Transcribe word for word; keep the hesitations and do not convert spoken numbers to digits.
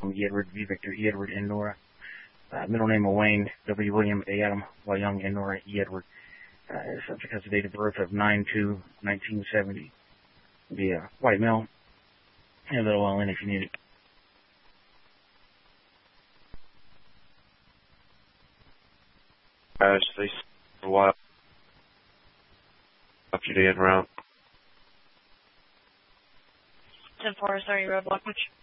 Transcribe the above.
E. Edward, V. Victor, E. Edward, and Nora. Uh, middle name of Wayne, W. William, A. Adam, Y. Young, and Nora, E. Edward. Uh, subject has a date of birth of nine two nineteen seventy. Be a white male. And a little L in if you need it. Guys, they a while. Up your day and round. ten four, sorry, roadblock, which?